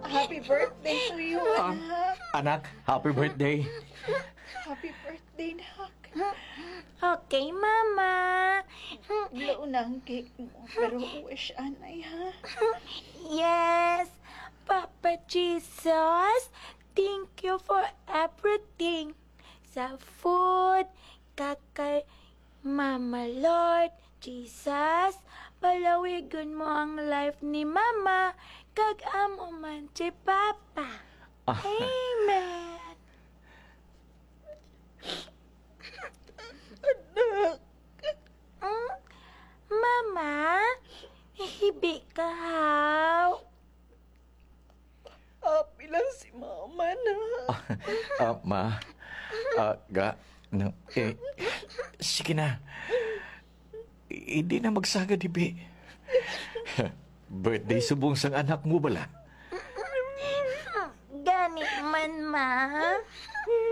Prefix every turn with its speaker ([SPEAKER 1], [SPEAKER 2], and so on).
[SPEAKER 1] Happy birthday to you, anak.
[SPEAKER 2] Anak, happy birthday.
[SPEAKER 1] Happy birthday, nak.
[SPEAKER 3] Okay, Mama.
[SPEAKER 1] Blow na ang cake mo, pero wish anay, ha?
[SPEAKER 3] Yes, Papa Jesus, thank you for everything. Sa food, kakay Mama Lord, Jesus, palawigon mo ang life ni Mama, kag amo man si Papa. Amen. Mm, Mama, hibi ka haw.
[SPEAKER 1] Happy lang si mama, na.
[SPEAKER 2] Ma, no, sige na. Hindi na magsaga, dibi. Birthday subong sang anak mo bala.
[SPEAKER 3] Gani man, Ma.